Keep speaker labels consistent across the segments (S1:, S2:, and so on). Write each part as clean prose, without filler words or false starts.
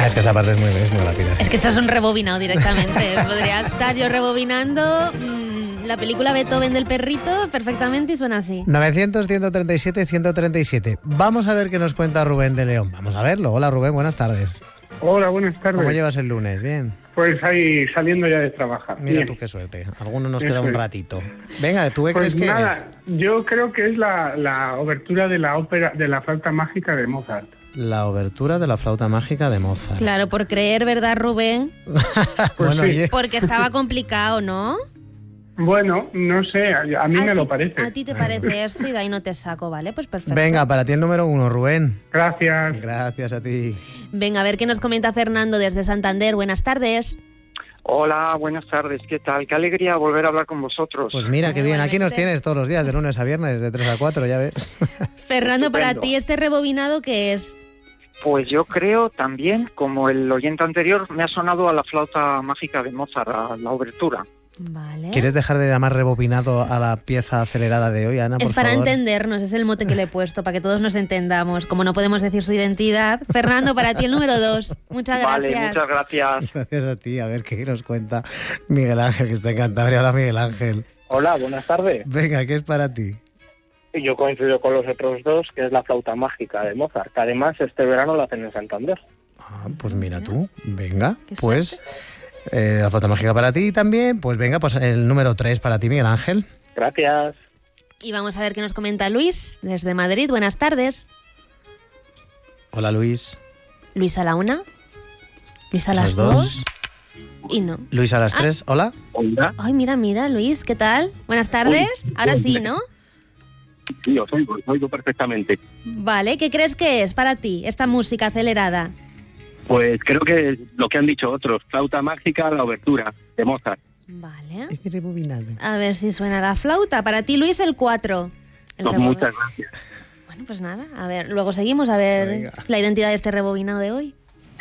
S1: Es que esta parte es muy rápida.
S2: Es que estás un rebobinado directamente. Podría estar yo rebobinando la película Beethoven del perrito perfectamente y suena así.
S1: 900-137-137. Vamos a ver qué nos cuenta Rubén de León. Vamos a verlo. Hola Rubén, buenas tardes.
S3: Hola, buenas tardes.
S1: ¿Cómo llevas el lunes? ¿Bien?
S3: Pues ahí saliendo ya de trabajar.
S1: Mira
S3: Bien.
S1: tú qué suerte. Alguno nos queda un ratito. Venga, ¿tú qué crees que es?
S3: Yo creo que es la obertura de la ópera de la flauta mágica de Mozart.
S1: La obertura de la flauta mágica de Mozart.
S2: Claro, por creer, ¿verdad, Rubén?
S1: Bueno,
S3: sí.
S2: Porque estaba complicado, ¿no?
S3: Bueno, no sé, a mí me lo parece.
S2: A ti te parece esto y de ahí no te saco, ¿vale? Pues perfecto.
S1: Venga, para ti el número 1, Rubén.
S3: Gracias.
S1: Gracias a ti.
S2: Venga, a ver qué nos comenta Fernando desde Santander. Buenas tardes.
S4: Hola, buenas tardes, ¿qué tal? Qué alegría volver a hablar con vosotros.
S1: Pues mira, qué bien. Aquí nos
S2: Igualmente.
S1: tienes todos los días, de lunes a viernes, de 3 a 4, ya ves.
S2: Fernando, para
S4: Estupendo.
S2: ti este rebobinado, ¿qué es?
S4: Pues yo creo también, como el oyente anterior, me ha sonado a la flauta mágica de Mozart, a la obertura.
S2: Vale.
S1: ¿Quieres dejar de llamar rebobinado a la pieza acelerada de hoy, Ana, por
S2: Es para
S1: favor?
S2: entendernos, es el mote que le he puesto, para que todos nos entendamos. Como no podemos decir su identidad. Fernando, para ti el número 2. Muchas gracias.
S4: Vale, muchas gracias.
S1: Gracias a ti. A ver qué nos cuenta Miguel Ángel, que está en Cantabria. Hola, Miguel Ángel.
S5: Hola, buenas tardes.
S1: Venga, ¿qué es para ti?
S5: Yo coincido con los otros dos, que es la flauta mágica de Mozart, que además este verano la hacen en Santander.
S1: Ah, pues mira tú. Venga,
S2: Qué
S1: pues la flauta mágica para ti también. Pues venga, pues el número 3 para ti, Miguel Ángel.
S5: Gracias.
S2: Y vamos a ver qué nos comenta Luis desde Madrid. Buenas tardes.
S1: Hola, Luis.
S2: Luis a la 1. Luis a las
S1: Las
S2: 2. Y no.
S1: Luis a las 3. Hola.
S5: Hola.
S2: Ay, mira, Luis, ¿qué tal? Buenas tardes. Ahora sí, ¿no?
S5: Sí, os oigo perfectamente.
S2: Vale, ¿qué crees que es para ti esta música acelerada?
S5: Pues creo que lo que han dicho otros, flauta mágica, la obertura de Mozart.
S2: Vale.
S1: Es rebobinado.
S2: A ver si suena la flauta. Para ti, Luis, el 4.
S5: Pues muchas gracias.
S2: Bueno, pues nada. A ver, luego seguimos a ver
S1: Venga.
S2: la identidad de este rebobinado de hoy.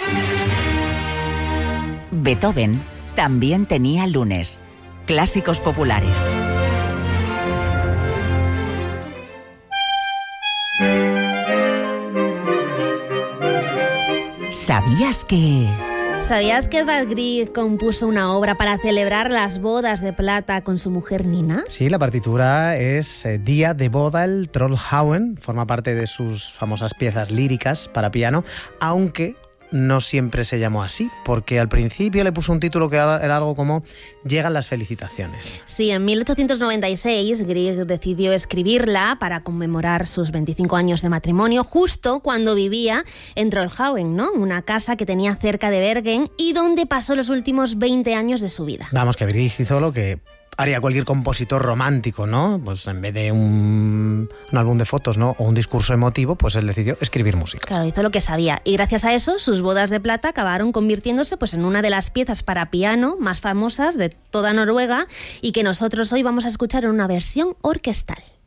S6: Beethoven también tenía lunes. Clásicos populares. ¿Sabías que...?
S2: ¿Sabías que Edvard Grieg compuso una obra para celebrar las bodas de plata con su mujer Nina?
S1: Sí, la partitura es Día de boda, el Trollhauen, forma parte de sus famosas piezas líricas para piano, aunque no siempre se llamó así, porque al principio le puso un título que era algo como Llegan las felicitaciones.
S2: Sí, en 1896 Grieg decidió escribirla para conmemorar sus 25 años de matrimonio, justo cuando vivía en Trollhauen, ¿no? Una casa que tenía cerca de Bergen y donde pasó los últimos 20 años de su vida.
S1: Vamos, que Grieg hizo lo que haría cualquier compositor romántico, ¿no? Pues en vez de un álbum de fotos, ¿no? O un discurso emotivo, pues él decidió escribir música.
S2: Claro, hizo lo que sabía. Y gracias a eso, sus bodas de plata acabaron convirtiéndose pues, en una de las piezas para piano más famosas de toda Noruega y que nosotros hoy vamos a escuchar en una versión orquestal.